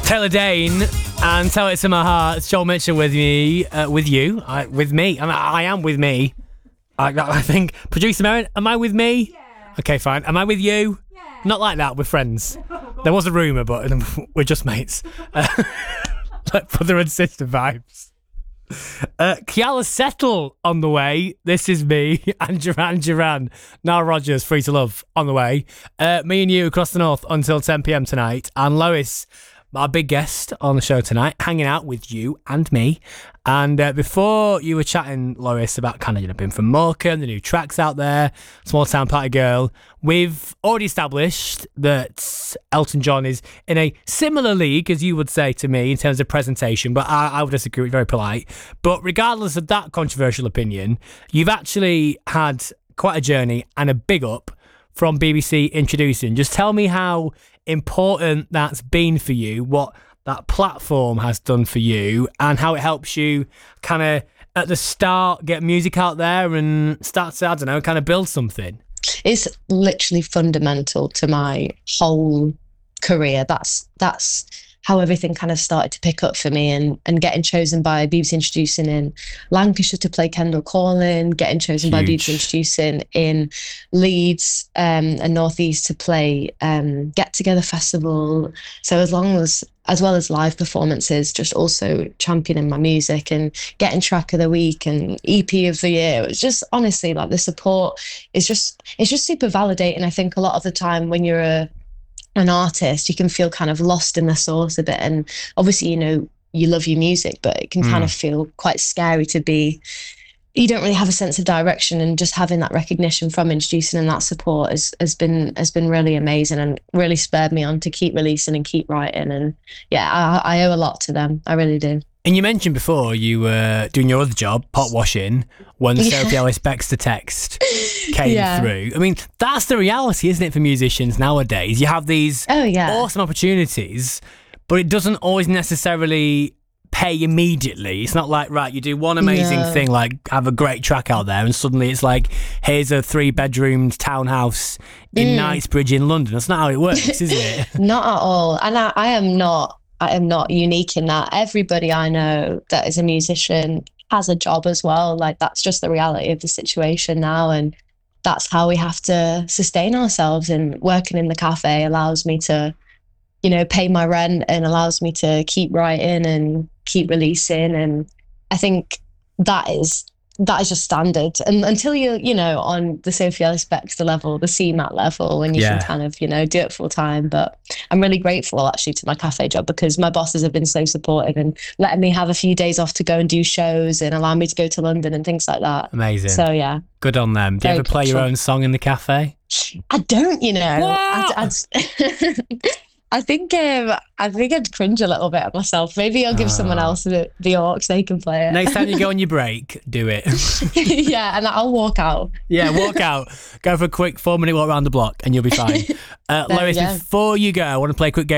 Taylor Dane and Tell It To My Heart. It's Joel Mitchell with me, with you, with me. I am with me. I think, producer Merrin, am I with me? Yeah. Okay, fine. Am I with you? Yeah. Not like that, we're friends. There was a rumour, but we're just mates. Like brother and sister vibes. Kiala Settle on the way. This is me and Duran. Nile Rodgers, Free to Love on the way. Me and you across the north until 10 p.m. tonight. And Lois, our big guest on the show tonight, hanging out with you and me. And before you were chatting, Lois, about kind of being from Morecambe, the new tracks out there, Small Town Party Girl, we've already established that Elton John is in a similar league, as you would say to me, in terms of presentation, but I would disagree, very polite. But regardless of that controversial opinion, you've actually had quite a journey and a big up from BBC Introducing. Just tell me how important that's been for you, what that platform has done for you, and how it helps you kind of at the start get music out there and start to, I don't know, kind of build something. It's literally fundamental to my whole career. That's how everything kind of started to pick up for me, and getting chosen by BBC Introducing in Lancashire to play Kendall Calling, getting chosen by BBC Introducing in Leeds and North East to play Get Together Festival. So as well as live performances, just also championing my music and getting track of the week and EP of the year. It was just, honestly, like, the support is just, it's just super validating. I think a lot of the time when you're an artist, you can feel kind of lost in the sauce a bit, and obviously you love your music, but it can kind of feel quite scary to be, you don't really have a sense of direction, and just having that recognition from Introducing and that support has been really amazing, and really spurred me on to keep releasing and keep writing. And yeah, I owe a lot to them, I really do. And you mentioned before you were doing your other job, pot washing, when the Sophie Ellis Bextor text came through. I mean, that's the reality, isn't it, for musicians nowadays? You have these awesome opportunities, but it doesn't always necessarily pay immediately. It's not like, right, you do one amazing thing, like have a great track out there, and suddenly it's like, here's a 3-bedroomed townhouse in Knightsbridge in London. That's not how it works, is it? Not at all. And I am not unique in that. Everybody I know that is a musician has a job as well. Like, that's just the reality of the situation now, and that's how we have to sustain ourselves. And working in the cafe allows me to, pay my rent, and allows me to keep writing and keep releasing. And I think that is just standard. And until you're, on the Sophie Ellis Bextor level, the CMAT level, and you can kind of, do it full time. But I'm really grateful actually to my cafe job, because my bosses have been so supportive and letting me have a few days off to go and do shows and allow me to go to London and things like that. Amazing. So yeah. Good on them. Do you ever play your own song in the cafe? I don't, I think I'd cringe a little bit at myself. Maybe I'll give someone else the aux, they can play it. Next time you go on your break, do it. Yeah, and I'll walk out. Yeah, walk out. Go for a quick 4-minute walk around the block and you'll be fine. Lois, before you go, I want to play a quick game